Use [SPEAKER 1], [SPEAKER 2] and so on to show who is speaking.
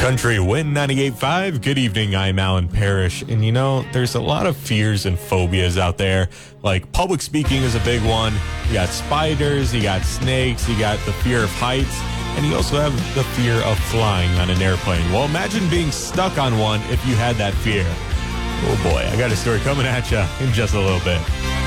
[SPEAKER 1] Country Win 98.5. Good evening, I'm Alan Parrish. And there's a lot of fears and phobias out there. Like public speaking is a big one. You got spiders, you got snakes, you got the fear of heights, and you also have the fear of flying on an airplane. Well, imagine being stuck on one if you had that fear. Oh boy, I got a story coming at you in just a little bit.